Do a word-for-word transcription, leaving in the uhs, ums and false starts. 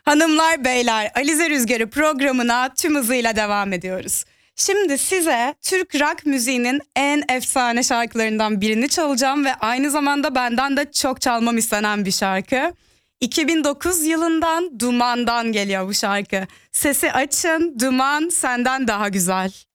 Hanımlar, beyler, Alize Rüzgarı programına tüm hızıyla devam ediyoruz. Şimdi size Türk rock müziğinin en efsane şarkılarından birini çalacağım ve aynı zamanda benden de çok çalmam istenen bir şarkı. iki bin dokuz yılından Duman'dan geliyor bu şarkı. Sesi açın, Duman senden daha güzel.